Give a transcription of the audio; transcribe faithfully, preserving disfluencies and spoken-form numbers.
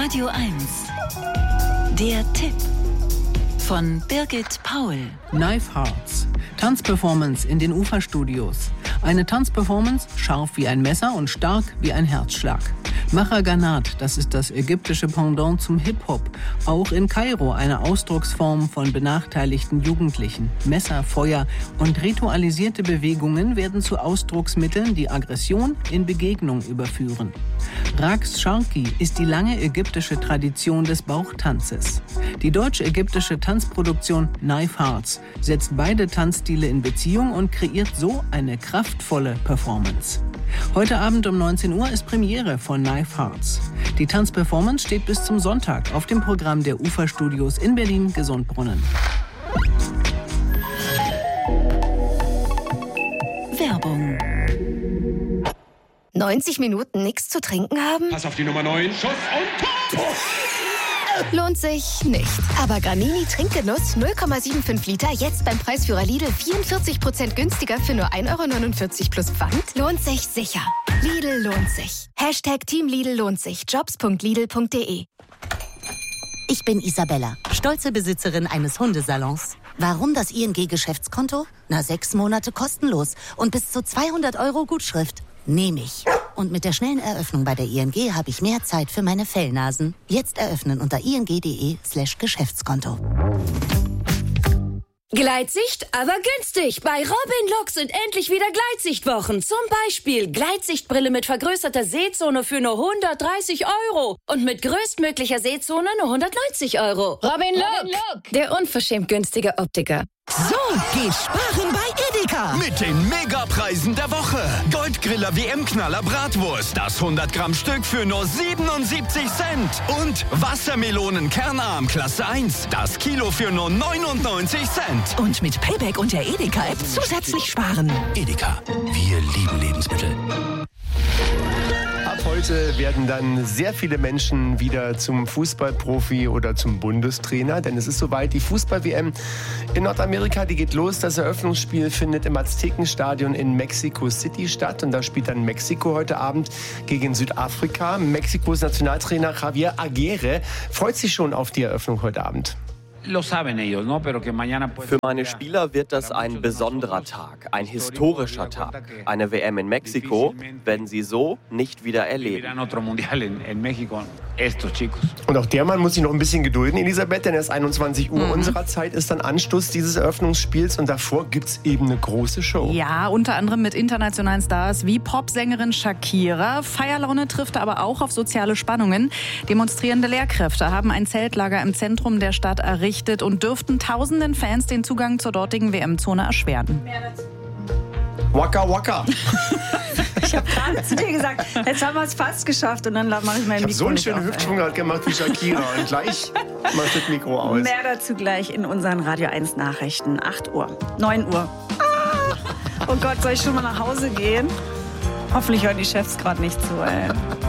Radio eins. Der Tipp von Birgit Paul. Knife Hearts. Tanzperformance in den Uferstudios. Eine Tanzperformance scharf wie ein Messer und stark wie ein Herzschlag. Mahaganat, das ist das ägyptische Pendant zum Hip-Hop. Auch in Kairo eine Ausdrucksform von benachteiligten Jugendlichen. Messer, Feuer und ritualisierte Bewegungen werden zu Ausdrucksmitteln, die Aggression in Begegnung überführen. Raqs Sharqi ist die lange ägyptische Tradition des Bauchtanzes. Die deutsch-ägyptische Tanzproduktion Knife Hearts setzt beide Tanzstile in Beziehung und kreiert so eine kraftvolle Performance. Heute Abend um neunzehn Uhr ist Premiere von Knife Hearts. Die Tanzperformance steht bis zum Sonntag auf dem Programm der Uferstudios in Berlin-Gesundbrunnen. Werbung. neunzig Minuten nichts zu trinken haben? Pass auf die Nummer neun. Schuss und Tor! Lohnt sich nicht. Aber Granini Trinkgenuss null Komma fünfundsiebzig Liter jetzt beim Preisführer Lidl vierundvierzig Prozent günstiger für nur ein Euro neunundvierzig plus Pfand? Lohnt sich sicher. Lidl lohnt sich. Hashtag Team Lidl lohnt sich. jobs punkt lidl punkt de. Ich bin Isabella, stolze Besitzerin eines Hundesalons. Warum das I N G-Geschäftskonto? Na, sechs Monate kostenlos und bis zu zweihundert Euro Gutschrift. Nehme ich. Und mit der schnellen Eröffnung bei der I N G habe ich mehr Zeit für meine Fellnasen. Jetzt eröffnen unter ing.de slash Geschäftskonto. Gleitsicht, aber günstig. Bei Robin Look sind endlich wieder Gleitsichtwochen. Zum Beispiel Gleitsichtbrille mit vergrößerter Sehzone für nur hundertdreißig Euro. Und mit größtmöglicher Sehzone nur hundertneunzig Euro. Robin Look, Robin Look. Der unverschämt günstige Optiker. So geht Sparen bei Edeka. Mit den Megapreisen der Woche. Goldgriller W M-Knaller Bratwurst. Das hundert Gramm Stück für nur siebenundsiebzig Cent. Und Wassermelonen Kernarm Klasse eins. Das Kilo für nur neunundneunzig Cent. Und mit Payback und der Edeka-App zusätzlich sparen. Edeka. Wir lieben Lebensmittel. Ab heute werden dann sehr viele Menschen wieder zum Fußballprofi oder zum Bundestrainer, denn es ist soweit, die Fußball-W M in Nordamerika, die geht los. Das Eröffnungsspiel findet im Aztekenstadion in Mexico City statt und da spielt dann Mexiko heute Abend gegen Südafrika. Mexikos Nationaltrainer Javier Aguirre freut sich schon auf die Eröffnung heute Abend. Für meine Spieler wird das ein besonderer Tag, ein historischer Tag. Eine W M in Mexiko werden sie so nicht wieder erleben. Und auch der Mann muss sich noch ein bisschen gedulden, Elisabeth, denn erst einundzwanzig Uhr Mhm. unserer Zeit ist dann Anstoß dieses Eröffnungsspiels und davor gibt es eben eine große Show. Ja, unter anderem mit internationalen Stars wie Popsängerin Shakira. Feierlaune trifft aber auch auf soziale Spannungen. Demonstrierende Lehrkräfte haben ein Zeltlager im Zentrum der Stadt errichtet und dürften tausenden Fans den Zugang zur dortigen W M-Zone erschweren. Waka waka. Ich habe gerade zu dir gesagt, jetzt haben wir es fast geschafft und dann mache ich mein Ich habe Mikro so einen nicht schönen auf. Hüftschwung gerade gemacht wie Shakira und gleich macht das Mikro aus. Mehr dazu gleich in unseren Radio eins Nachrichten. acht Uhr, neun Uhr. Ah! Oh Gott, soll ich schon mal nach Hause gehen? Hoffentlich hören die Chefs gerade nicht zu, ey.